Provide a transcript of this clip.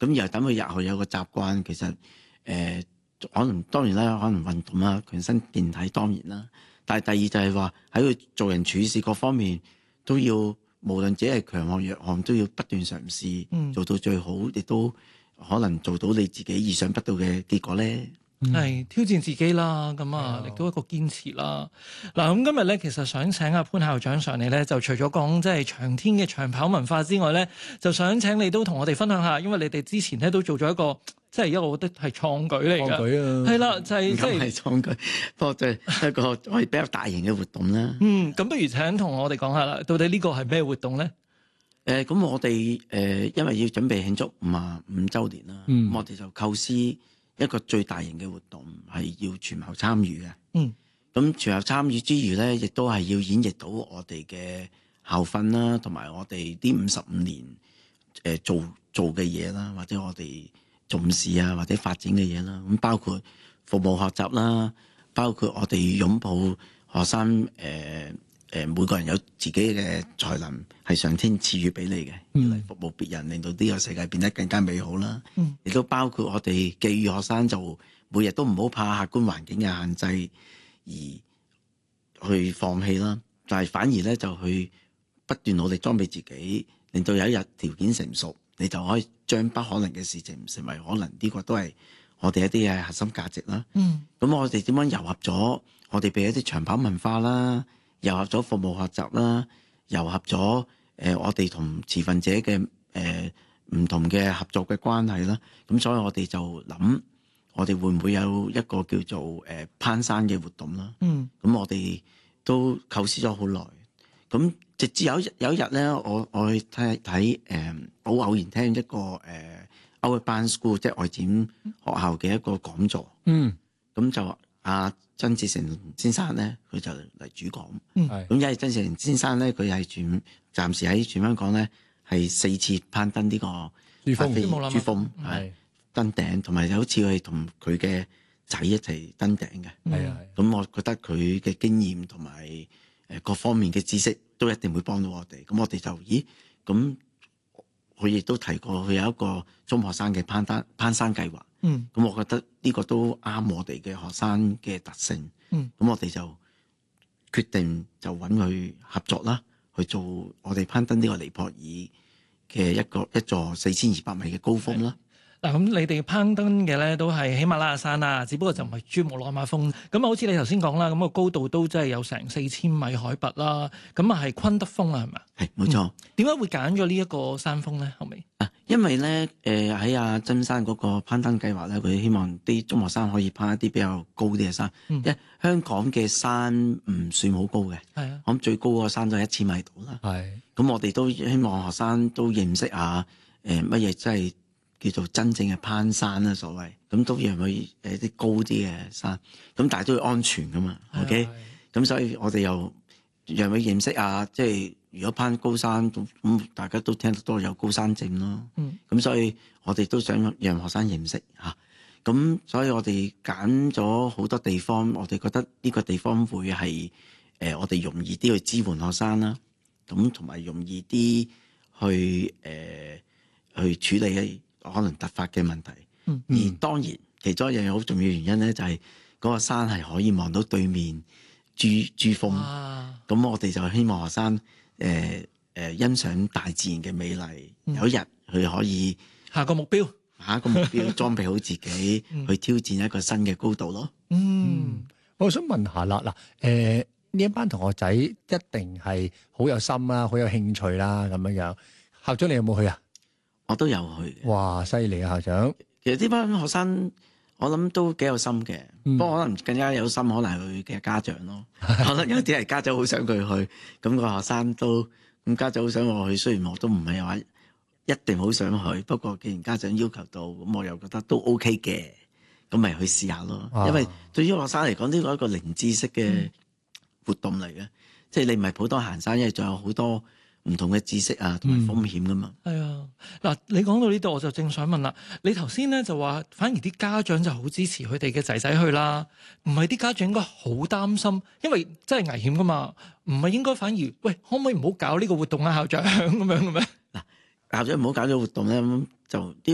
咁然後等佢日後有個習慣，其實可能當然啦，可能運動啦，強身健體當然啦。但係第二就係話喺佢做人處事各方面都要，無論自己係強項弱項，都要不斷嘗試，做到最好，亦都可能做到你自己意想不到嘅結果咧。 係挑戰自己啦，咁啊，亦都一個堅持啦。嗱，咁今日咧，其實想請阿潘校長上嚟咧，就除咗講即係長天嘅長跑文化之外咧，就想請你都同我哋分享下，因為你哋之前咧都做咗一個即係我覺得係創舉嚟㗎。 創舉啊， 係啦，就係即係創舉，不過就係一個可以比較大型嘅活動啦。 咁不如請同我哋講下啦，到底呢個係咩活動咧？ 咁我哋因為要準備慶祝55週年啦，咁我哋就構思一個最大型嘅活動，係要全校參與嘅。咁全校參與之餘咧，亦都係要演繹到我哋嘅校訓啦，同埋我哋呢55年做嘅嘢啦，或者我哋重視啊或者發展嘅嘢啦。咁包括服務學習啦，包括我哋擁抱學生每個人有自己嘅才能，係上天賜予俾你嘅，要嚟服務別人，令到呢個世界變得更加美好啦。亦都包括我哋寄予學生就每日都唔好怕客觀環境嘅限制而去放棄啦，但係反而咧就去不斷努力裝備自己，令到有一日條件成熟，你就可以將不可能嘅事情成為可能。呢個都係我哋一啲嘅核心價值啦。咁我哋點樣糅合咗我哋俾一啲長跑文化啦，糅合咗服務學習啦，糅合咗我哋同持份者嘅唔同嘅合作嘅關係啦。咁所以我哋就諗，我哋會唔會有一個叫做攀山嘅活動啦？咁我哋都構思咗好耐。咁直至有一日咧，我去睇好偶然聽一個Outward Bound School 即係外展學校嘅一個講座。咁就曾志成先生咧，佢就嚟主講。咁因為曾志成先生咧，佢係暫時喺全香港咧係4次攀登呢個珠峰，係登頂，同埋好似佢同佢嘅仔一齊登頂嘅。咁我覺得佢嘅經驗同埋各方面嘅知識都一定會幫到我哋。咁我哋就咁佢亦都提過，佢有一個中學生嘅攀山計劃。咁我覺得呢個都啱我哋嘅學生嘅特性。咁我哋就決定就揾佢合作啦，去做我哋攀登呢個尼泊爾嘅一座4200米嘅高峰啦。 嗱，咁你哋攀登嘅咧都係喜馬拉雅山啦，只不過就唔係珠穆朗瑪峰。咁啊，好似你頭先講啦，咁個高度都真係有成4000米海拔啦。咁啊，係昆德峰啊，係咪？係，冇錯。點解會揀咗呢一個山峰咧？後尾因為咧喺阿曾生嗰個攀登計劃咧，佢希望啲中學生可以攀一啲比較高啲嘅山。因為香港嘅山唔算好高嘅，我諗最高個山都係1000米度啦。咁我哋都希望學生都認識下乜嘢真係叫做真正嘅攀山啦，所謂咁都讓佢啲高啲嘅山，咁但係都要安全噶嘛。OK，咁所以我哋又讓佢認識下，即係如果攀高山咁，大家都聽得多有高山症咯。咁所以我哋都想讓學生認識嚇。咁所以我哋揀咗好多地方，我哋覺得呢個地方會係我哋容易啲去支援學生啦。咁同埋容易啲去處理可能突發嘅問題。而當然其中一樣好重要原因咧，就係嗰個山係可以望到對面珠峰。咁我哋就希望學生欣賞大自然嘅美麗。有一日佢可以下個目標裝備好自己去挑戰一個新嘅高度咯。 我想問下啦，呢一班同學仔一定係好有心啦，好有興趣啦，咁樣。校長你有冇去啊？ 我都有去。 哇，犀利啊，校長！ 其實呢班學生我諗都幾有心嘅，不過可能更加有心，可能係佢嘅家長咯。可能有啲係家長好想佢去，咁個學生都咁家長好想我去。雖然我都唔係話一定好想去，不過既然家長要求到，咁我又覺得都 OK 嘅，咁咪去試下咯。因為對於學生嚟講，呢個係一個零知識嘅活動嚟嘅，即係你唔係普通行山，因為仲有好多唔同嘅知識啊，同埋風險噶嘛。 係啊，嗱，你講到呢度，我就正想問啦。你頭先咧就話，反而啲家長就好支持佢哋嘅仔仔去啦，唔係啲家長應該好擔心，因為真係危險噶嘛。唔係應該反而喂，可唔可以唔好搞呢個活動啊，校長咁樣嘅咩？ 嗱，校長唔好搞呢個活動咧，咁就呢